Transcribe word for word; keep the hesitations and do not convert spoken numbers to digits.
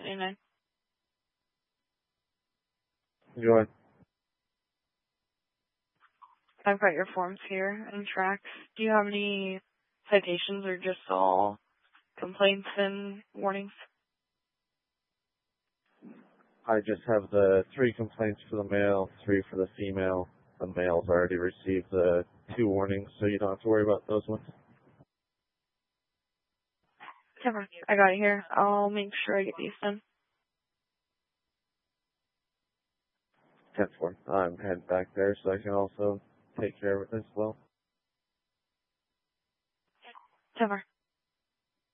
seventy-nine. Enjoy. I've got your forms here and tracks. Do you have any citations or just all complaints and warnings? I just have the three complaints for the male, three for the female. The male's already received the two warnings, so you don't have to worry about those ones. I got it here. I'll make sure I get these done. ten four. I'm heading back there so I can also take care of it as well. ten four.